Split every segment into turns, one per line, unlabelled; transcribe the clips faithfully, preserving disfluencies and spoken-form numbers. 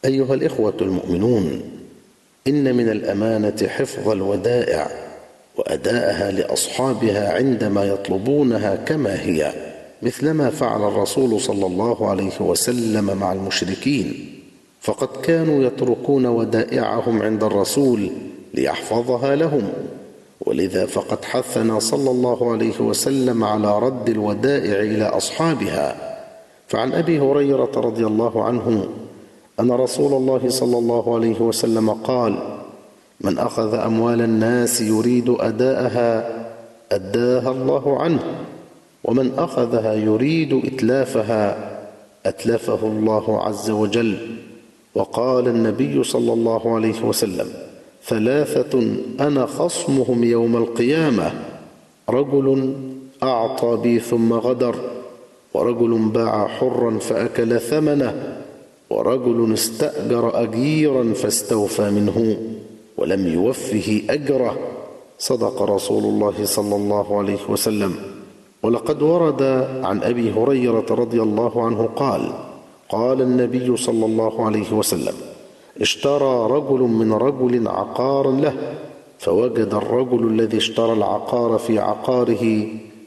أيها الإخوة المؤمنون، إن من الأمانة حفظ الودائع وأداءها لأصحابها عندما يطلبونها كما هي، مثلما فعل الرسول صلى الله عليه وسلم مع المشركين، فقد كانوا يتركون ودائعهم عند الرسول ليحفظها لهم، ولذا فقد حثنا صلى الله عليه وسلم على رد الودائع إلى أصحابها. فعن أبي هريرة رضي الله عنه أن رسول الله صلى الله عليه وسلم قال: من أخذ أموال الناس يريد أداءها أداها الله عنه، ومن أخذها يريد إتلافها أتلفه الله عز وجل. وقال النبي صلى الله عليه وسلم: ثلاثة أنا خصمهم يوم القيامة: رجل أعطى بي ثم غدر، ورجل باع حرا فأكل ثمنه، ورجل استأجر أجيرا فاستوفى منه ولم يوفه أجره. صدق رسول الله صلى الله عليه وسلم. ولقد ورد عن أبي هريرة رضي الله عنه قال: قال النبي صلى الله عليه وسلم: اشترى رجل من رجل عقارا له، فوجد الرجل الذي اشترى العقار في عقاره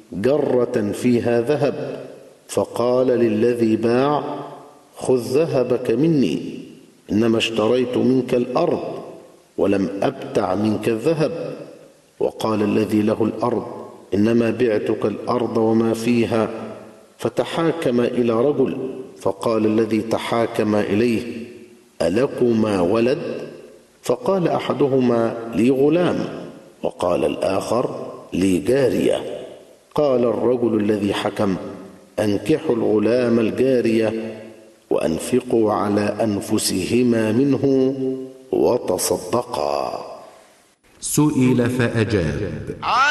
جرة فيها ذهب، فقال للذي باع: خذ ذهبك مني، إنما اشتريت منك الأرض ولم أبتع منك الذهب. وقال الذي له الأرض: إنما بعتك الأرض وما فيها. فتحاكم إلى رجل، فقال الذي تحاكم إليه: ألكما ولد؟ فقال أحدهما: لي غلام، وقال الآخر: لي جارية. قال الرجل الذي حكم: أنكحوا الغلام الجارية وأنفقوا على أنفسهما منه وتصدقا.
سئل فأجاب: